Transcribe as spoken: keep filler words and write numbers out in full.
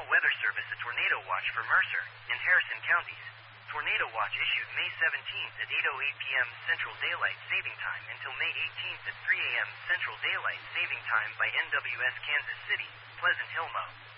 National Weather Service a tornado watch for Mercer and Harrison counties. Tornado watch issued May seventeenth at eight oh eight p.m. Central Daylight Saving Time until May eighteenth at three a.m. Central Daylight Saving Time by N W S Kansas City, Pleasant Hill, Mo.